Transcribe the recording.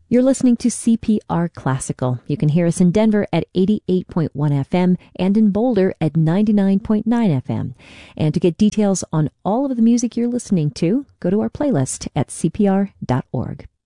You're listening to CPR Classical. You can hear us in Denver at 88.1 FM and in Boulder at 99.9 FM. And to get details on all of the music you're listening to, go to our playlist at cpr.org.